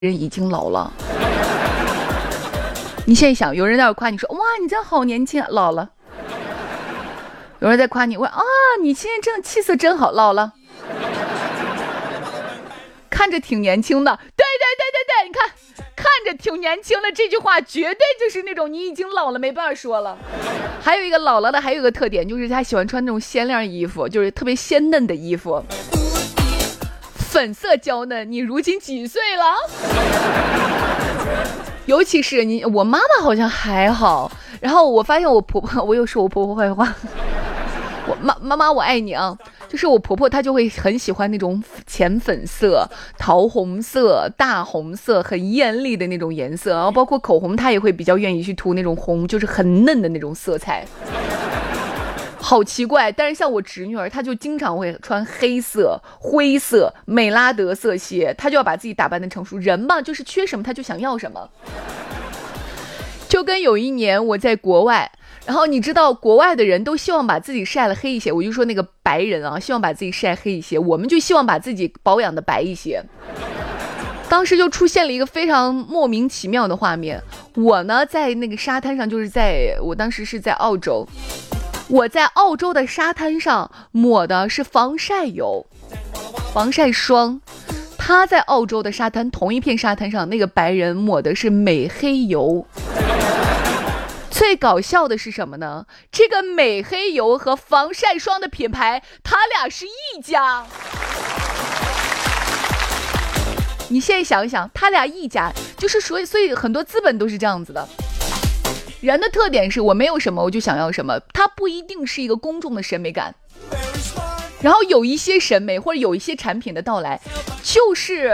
人已经老了。你现在想，有人在夸你说，哇，你真好年轻，老了。有人在夸你，啊，你现在真的气色真好，老了。看着挺年轻的，对，你看着挺年轻的这句话，绝对就是那种你已经老了没办法说了。还有一个老了的，还有一个特点就是他喜欢穿那种鲜亮衣服，就是特别鲜嫩的衣服，粉色娇嫩。你如今几岁了？尤其是我妈妈好像还好。然后我发现我婆婆，我又说我婆婆坏话。我妈妈我爱你啊，就是我婆婆她就会很喜欢那种浅粉色、桃红色、大红色，很艳丽的那种颜色，然后包括口红她也会比较愿意去涂那种红，就是很嫩的那种色彩。好奇怪，但是像我侄女儿，她就经常会穿黑色、灰色、美拉德色系，她就要把自己打扮得成熟。人嘛，就是缺什么她就想要什么。就跟有一年我在国外，然后你知道国外的人都希望把自己晒了黑一些，我就说那个白人啊，希望把自己晒黑一些，我们就希望把自己保养的白一些。当时就出现了一个非常莫名其妙的画面，我呢在那个沙滩上，就是我当时是在澳洲，我在澳洲的沙滩上抹的是防晒油、防晒霜。他在澳洲的沙滩，同一片沙滩上，那个白人抹的是美黑油。最搞笑的是什么呢？这个美黑油和防晒霜的品牌，他俩是一家。你现在想一想，他俩一家，就是所以很多资本都是这样子的。人的特点是我没有什么我就想要什么，它不一定是一个公众的审美感。然后有一些审美或者有一些产品的到来，就是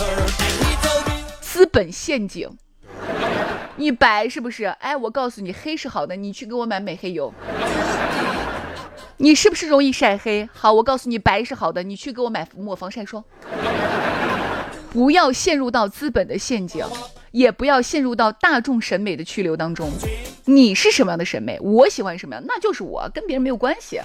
资本陷阱。你白是不是？哎，我告诉你，黑是好的，你去给我买美黑油。你是不是容易晒黑？好，我告诉你，白是好的，你去给我抹防晒霜。不要陷入到资本的陷阱，也不要陷入到大众审美的去留当中。你是什么样的审美，我喜欢什么样，那就是我，跟别人没有关系。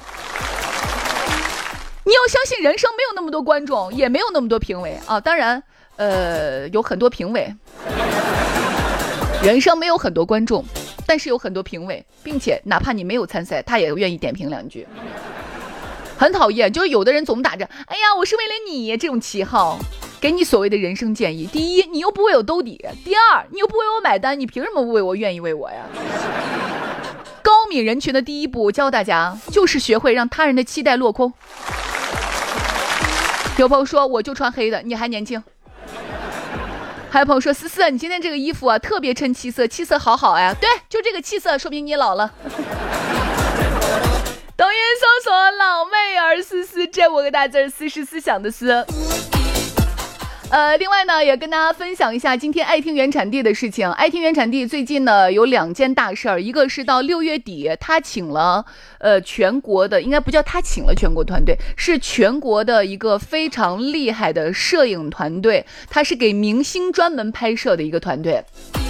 你要相信人生没有那么多观众，也没有那么多评委啊。当然有很多评委，人生没有很多观众，但是有很多评委，并且哪怕你没有参赛，他也愿意点评两句。很讨厌，就是有的人总打着哎呀我是为了你这种旗号，给你所谓的人生建议。第一，你又不为我兜底；第二，你又不为我买单，你凭什么不为我愿意为我呀？高敏人群的第一步，教大家就是学会让他人的期待落空。有朋友说我就穿黑的，你还年轻。还有朋友说思思，你今天这个衣服啊特别衬气色，气色好好呀。对，就这个气色说明你老了。抖音搜索老妹儿思思，这5个大字，思是思想的思。另外呢，也跟大家分享一下今天爱听原产地的事情。爱听原产地最近呢有2件大事儿，一个是到6月底，他请了全国的，应该不叫他请了全国团队，是全国的一个非常厉害的摄影团队，他是给明星专门拍摄的一个团队。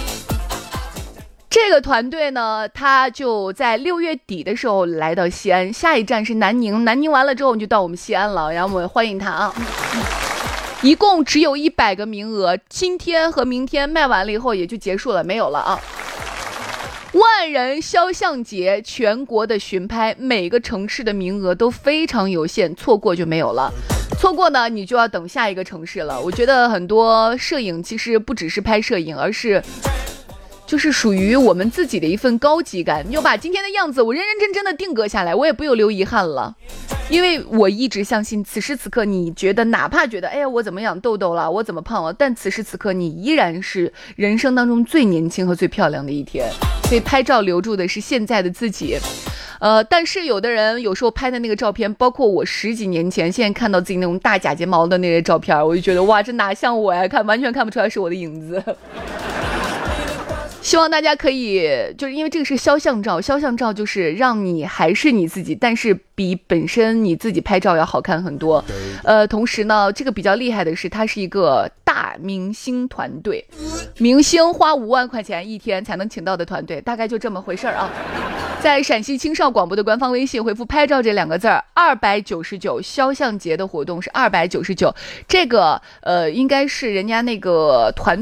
这个团队呢，他就在6月底的时候来到西安，下一站是南宁，南宁完了之后你就到我们西安了，然后我们欢迎他啊。一共只有100个名额，今天和明天卖完了以后也就结束了，没有了啊。万人肖像节全国的巡拍，每个城市的名额都非常有限，错过就没有了。错过呢，你就要等下一个城市了。我觉得很多摄影其实不只是拍摄影，而是就是属于我们自己的一份高级感。你就把今天的样子我认认真真的定格下来，我也不留遗憾了。因为我一直相信，此时此刻你觉得哪怕觉得哎呀我怎么养痘痘了，我怎么胖了，但此时此刻你依然是人生当中最年轻和最漂亮的一天。所以拍照留住的是现在的自己。但是有的人有时候拍的那个照片，包括我10几年前现在看到自己那种大假睫毛的那些照片，我就觉得哇，这哪像我呀，完全看不出来是我的影子。希望大家可以，就是因为这个是肖像照，肖像照就是让你还是你自己，但是比本身你自己拍照要好看很多。同时呢，这个比较厉害的是，它是一个大明星团队，明星花5万块钱一天才能请到的团队，大概就这么回事啊。 在陕西青少广播的官方微信回复拍照这2个字儿，299，肖像节的活动是299，这个应该是人家那个团